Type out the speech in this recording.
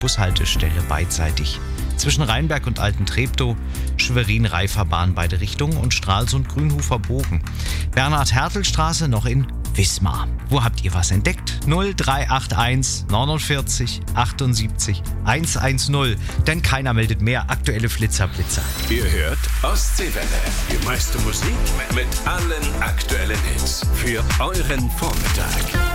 Bushaltestelle beidseitig. Zwischen Rheinberg und Alten Treptow, Schwerin-Reiferbahn beide Richtungen und Stralsund-Grünhofer Bogen. Bernhard-Hertel-Straße noch in Wismar. Wo habt ihr was entdeckt? 0381 49 78 110. Denn keiner meldet mehr aktuelle Flitzer-Blitzer. Ihr hört Ostseewelle. Die meiste Musik mit allen aktuellen Hits. Für euren Vormittag.